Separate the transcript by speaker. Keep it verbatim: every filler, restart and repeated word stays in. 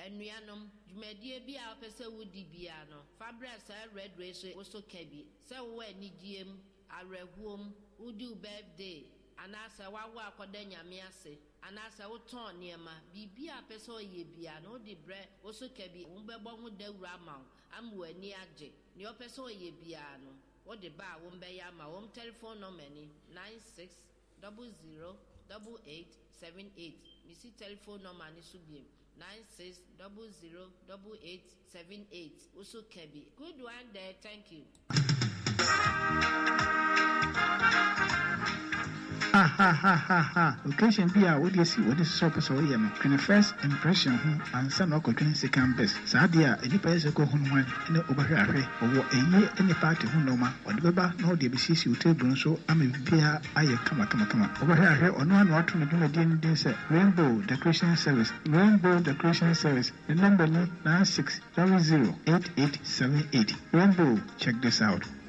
Speaker 1: enuanom dwumadie bi a opese wudi bia no Fabrice red race also kebi se wo anigiem arehuom wudi birthday anasa wawa akoda nyame ase anasa wo ton niema bibia pese oye bia no di bre also kebi wo bebo ho dawura ma am ani age ne opese oye bia no wo de ba wo mbe ya ma wo telephone number ni nine six zero zero eight eight seven eight misi telephone number ni subiem nine six zero zero eight eight seven eight also kebi good one there. Thank you.
Speaker 2: Ha ha ha ha ha. Occasion be a what you see what is so so yam. Can first impression who and some of the second best. Sadia, any person go home one in the overhead or a year any party who no ma or the baba no the B C C table so I'm a beer I come a come a come over here on one or two days Rainbow Decoration Service Rainbow Decoration Service the number nine six zero zero eight eight seven eight Rainbow. Check this out.